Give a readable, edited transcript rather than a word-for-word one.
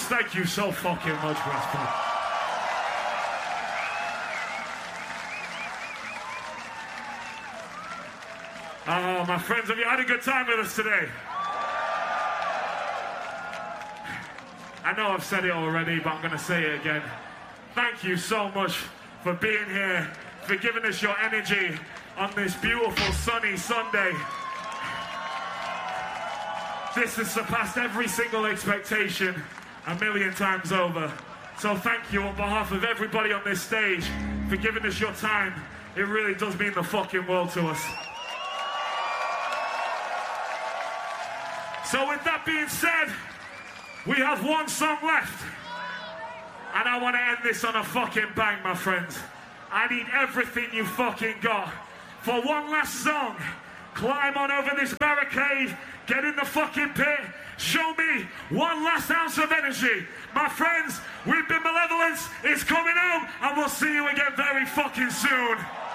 thank you so fucking much, Brass. Oh, my friends, have you had a good time with us today? I know I've said it already, but I'm going to say it again. Thank you so much for being here, for giving us your energy on this beautiful sunny Sunday. This has surpassed every single expectation a million times over. So thank you on behalf of everybody on this stage for giving us your time. It really does mean the fucking world to us. So with that being said, we have one song left. And I want to end this on a fucking bang, my friends. I need everything you fucking got. For one last song, climb on over this barricade, get in the fucking pit, show me one last ounce of energy. My friends, we've been Malevolence, it's coming home, and we'll see you again very fucking soon.